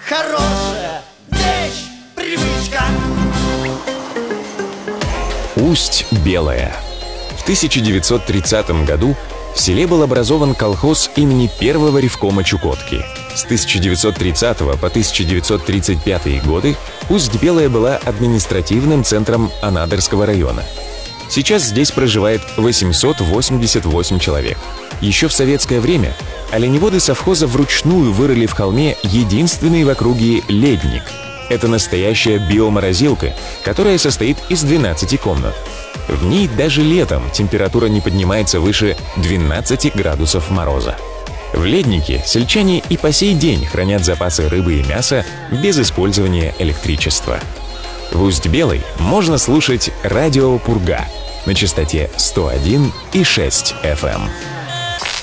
хорошая вещь, привычка. Усть-Белое. В 1930 году в селе был образован колхоз имени первого ревкома Чукотки. С 1930 по 1935 годы Усть-Белое была административным центром Анадырского района. Сейчас здесь проживает 888 человек. Еще в советское время оленеводы совхоза вручную вырыли в холме единственный в округе ледник. Это настоящая биоморозилка, которая состоит из 12 комнат. В ней даже летом температура не поднимается выше 12 градусов мороза. В леднике сельчане и по сей день хранят запасы рыбы и мяса без использования электричества. В Усть-Белой можно слушать радио «Пурга» на частоте 101,6 FM.